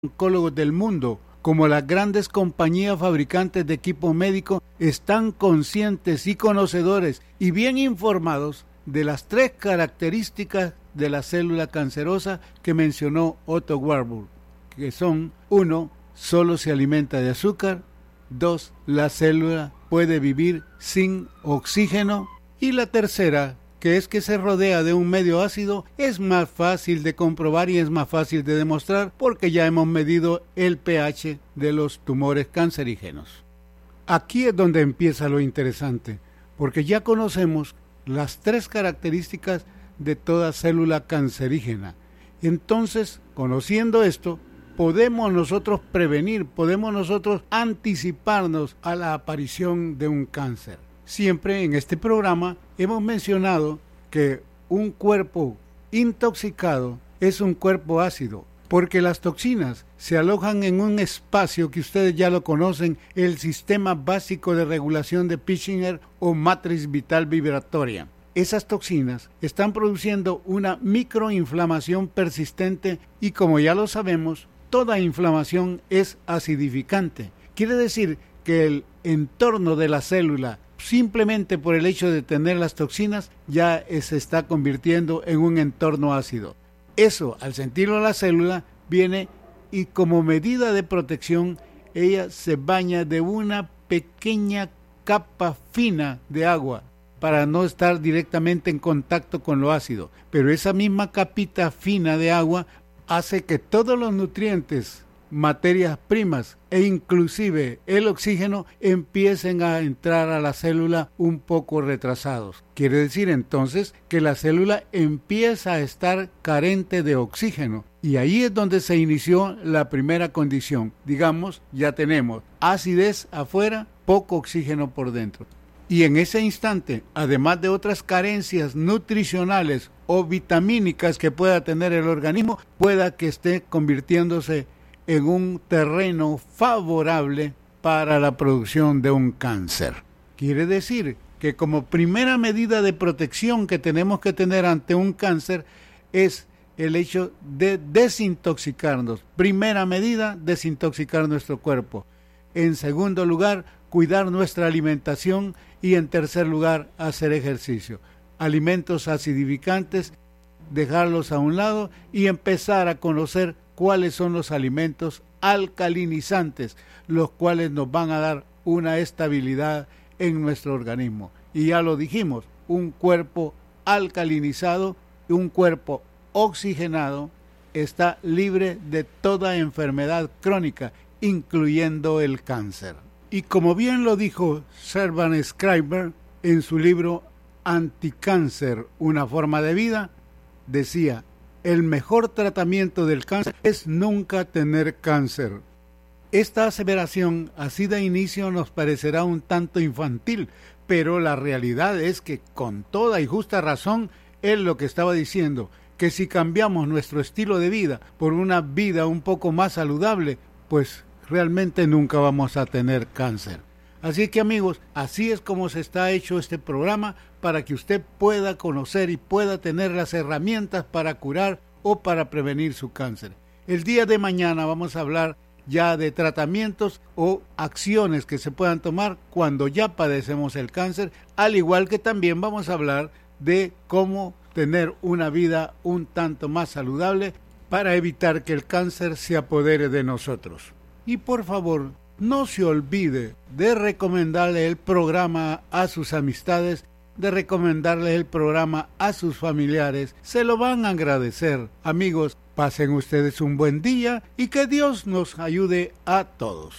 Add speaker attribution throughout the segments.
Speaker 1: oncólogos del mundo, como las grandes compañías fabricantes de equipo médico, están conscientes y conocedores y bien informados de las 3 características de la célula cancerosa que mencionó Otto Warburg, que son: 1, solo se alimenta de azúcar; 2, la célula puede vivir sin oxígeno; y la tercera, que es que se rodea de un medio ácido, es más fácil de comprobar y es más fácil de demostrar porque ya hemos medido el pH de los tumores cancerígenos. Aquí es donde empieza lo interesante, porque ya conocemos las 3 características de toda célula cancerígena. Entonces, conociendo esto, podemos nosotros prevenir, podemos nosotros anticiparnos a la aparición de un cáncer. Siempre en este programa hemos mencionado que un cuerpo intoxicado es un cuerpo ácido, porque las toxinas se alojan en un espacio que ustedes ya lo conocen, el sistema básico de regulación de Pischinger o matriz vital vibratoria. Esas toxinas están produciendo una microinflamación persistente y, como ya lo sabemos, toda inflamación es acidificante. Quiere decir que el entorno de la célula, simplemente por el hecho de tener las toxinas, ya se está convirtiendo en un entorno ácido. Eso, al sentirlo la célula, viene y como medida de protección, ella se baña de una pequeña capa fina de agua para no estar directamente en contacto con lo ácido. Pero esa misma capita fina de agua hace que todos los nutrientes, materias primas e inclusive el oxígeno empiecen a entrar a la célula un poco retrasados. Quiere decir entonces que la célula empieza a estar carente de oxígeno y ahí es donde se inició la primera condición. Digamos, ya tenemos acidez afuera, poco oxígeno por dentro. Y en ese instante, además de otras carencias nutricionales o vitamínicas que pueda tener el organismo, pueda que esté convirtiéndose en un terreno favorable para la producción de un cáncer. Quiere decir que como primera medida de protección que tenemos que tener ante un cáncer es el hecho de desintoxicarnos. Primera medida, desintoxicar nuestro cuerpo. En segundo lugar, cuidar nuestra alimentación y en tercer lugar, hacer ejercicio. Alimentos acidificantes, dejarlos a un lado y empezar a conocer cuáles son los alimentos alcalinizantes, los cuales nos van a dar una estabilidad en nuestro organismo. Y ya lo dijimos, un cuerpo alcalinizado, un cuerpo oxigenado, está libre de toda enfermedad crónica, incluyendo el cáncer. Y como bien lo dijo Servan Schreiber en su libro Anticáncer, una forma de vida, decía: el mejor tratamiento del cáncer es nunca tener cáncer. Esta aseveración, así de inicio, nos parecerá un tanto infantil, pero la realidad es que con toda y justa razón, él lo que estaba diciendo, que si cambiamos nuestro estilo de vida por una vida un poco más saludable, pues realmente nunca vamos a tener cáncer. Así que amigos, así es como se está hecho este programa para que usted pueda conocer y pueda tener las herramientas para curar o para prevenir su cáncer. El día de mañana vamos a hablar ya de tratamientos o acciones que se puedan tomar cuando ya padecemos el cáncer, al igual que también vamos a hablar de cómo tener una vida un tanto más saludable para evitar que el cáncer se apodere de nosotros. Y por favor, no se olvide de recomendarle el programa a sus amistades, de recomendarle el programa a sus familiares. Se lo van a agradecer. Amigos, pasen ustedes un buen día y que Dios nos ayude a todos.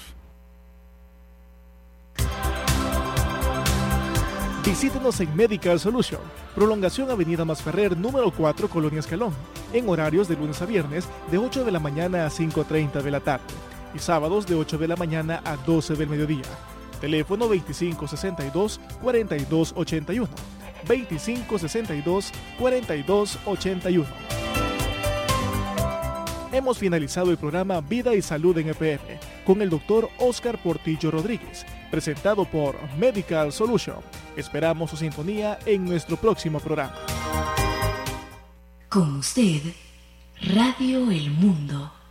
Speaker 2: Visítenos en Medical Solution, Prolongación Avenida Masferrer, número 4, Colonia Escalón, en horarios de lunes a viernes de 8 de la mañana a 5:30 de la tarde. Y sábados de 8 de la mañana a 12 del mediodía. Teléfono 2562-4281. 2562-4281. Hemos finalizado el programa Vida y Salud en EPR con el Dr. Oscar Portillo Rodríguez, presentado por Medical Solution. Esperamos su sintonía en nuestro próximo programa.
Speaker 3: Con usted, Radio El Mundo.